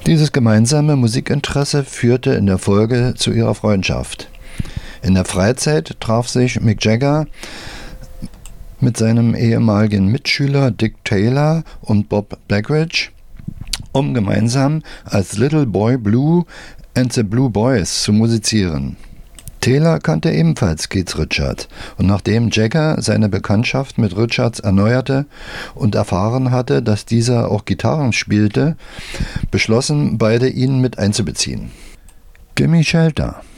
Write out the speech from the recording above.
Dieses gemeinsame Musikinteresse führte in der Folge zu ihrer Freundschaft. In der Freizeit traf sich Mick Jagger mit seinem ehemaligen Mitschüler Dick Taylor und Bob Blackridge, um gemeinsam als Little Boy Blue and the Blue Boys zu musizieren. Taylor kannte ebenfalls Keith Richards, und nachdem Jagger seine Bekanntschaft mit Richards erneuerte und erfahren hatte, dass dieser auch Gitarren spielte, beschlossen beide, ihn mit einzubeziehen. Gimme Shelter.